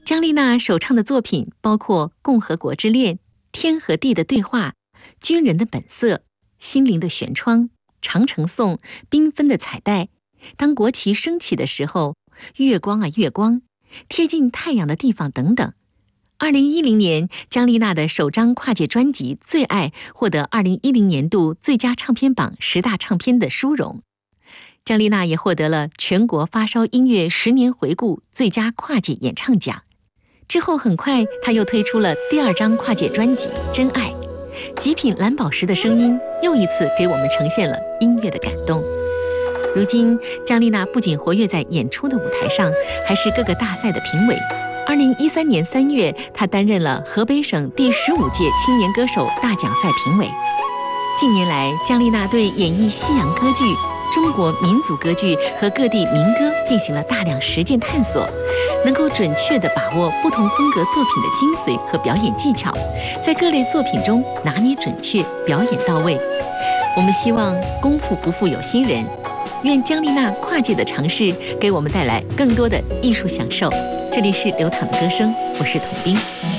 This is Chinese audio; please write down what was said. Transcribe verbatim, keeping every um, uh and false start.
姜丽娜首唱的作品包括《共和国之恋》《天和地的对话》《军人的本色》《心灵的悬窗》《长城颂》《缤纷的彩带》《当国旗升起的时候》《月光啊月光》《贴近太阳的地方》等等。二零一零年，姜丽娜的首张跨界专辑《最爱》获得二零一零年度最佳唱片榜十大唱片的殊荣。姜丽娜也获得了全国发烧音乐十年回顾最佳跨界演唱奖。之后很快，她又推出了第二张跨界专辑《真爱》，极品蓝宝石的声音又一次给我们呈现了音乐的感动。如今，姜丽娜不仅活跃在演出的舞台上，还是各个大赛的评委。二零一三年三月，她担任了河北省第十五届青年歌手大奖赛评委。近年来，姜丽娜对演绎西洋歌剧、中国民族歌剧和各地民歌进行了大量实践探索，能够准确地把握不同风格作品的精髓和表演技巧，在各类作品中拿捏准确，表演到位。我们希望功夫不负有心人，愿姜丽娜跨界的尝试给我们带来更多的艺术享受。这里是流淌的歌声，我是童冰。